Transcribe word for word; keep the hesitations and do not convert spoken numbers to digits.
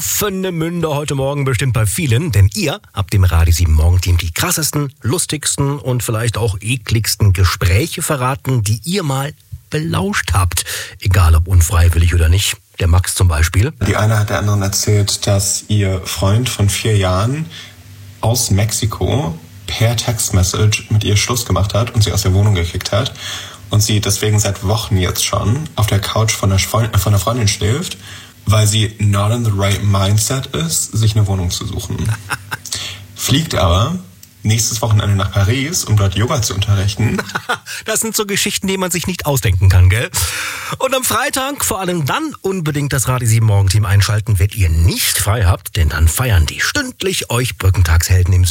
Münder heute Morgen bestimmt bei vielen, denn ihr habt dem Radio sieben Morgenteam die krassesten, lustigsten und vielleicht auch ekligsten Gespräche verraten, die ihr mal belauscht habt. Egal ob unfreiwillig oder nicht. Der Max zum Beispiel. Die eine hat der anderen erzählt, dass ihr Freund von vier Jahren aus Mexiko per Textmessage mit ihr Schluss gemacht hat und sie aus der Wohnung gekickt hat. Und sie deswegen seit Wochen jetzt schon auf der Couch von einer, Freund- von einer Freundin schläft, weil sie not in the right mindset ist, sich eine Wohnung zu suchen. Fliegt aber nächstes Wochenende nach Paris, um dort Yoga zu unterrichten. Das sind so Geschichten, die man sich nicht ausdenken kann, gell? Und am Freitag vor allem dann unbedingt das Radio sieben Morgenteam einschalten, wenn ihr nicht frei habt, denn dann feiern die stündlich euch Brückentagshelden im